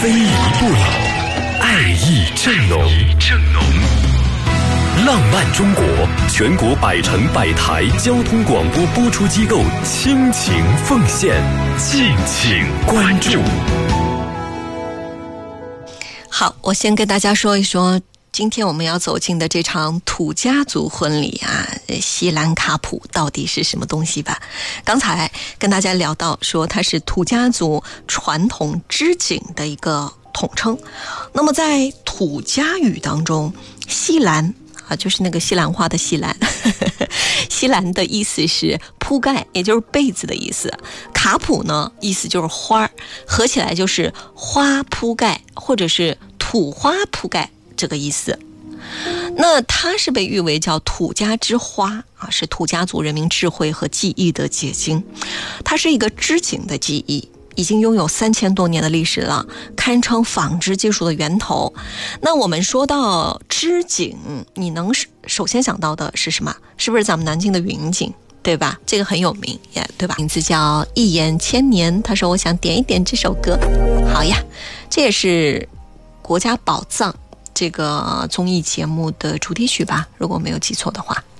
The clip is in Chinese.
非遗不老，爱意正浓。浪漫中国全国100城100台交通广播播出机构倾情奉献，敬请关注。 好，我先跟大家说一说今天我们要走进的这场土家族婚礼啊，锡兰卡普到底是什么东西吧？刚才跟大家聊到说它是土家族传统织锦的一个统称。那么在土家语当中，锡兰啊，就是那个西兰花的西兰西兰的意思是铺盖，也就是被子的意思。卡普呢，意思就是花，合起来就是花铺盖或者是土花铺盖这个意思。那它是被誉为叫土家之花啊，是土家族人民智慧和技艺的结晶。它是一个织锦的技艺，已经拥有3000多年的历史了，堪称纺织技术的源头。那我们说到织锦，你能首先想到的是什么？是不是咱们南京的云锦，对吧？这个很有名，对吧？名字叫一眼千年。他说我想点一点这首歌。好呀，这也是国家宝藏这个综艺节目的主题曲吧，如果没有记错的话。